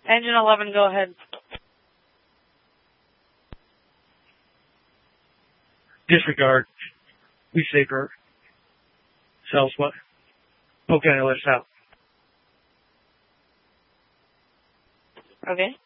Engine 11, go ahead. Disregard. We saved her. Cells what? Okay, let's out. Okay.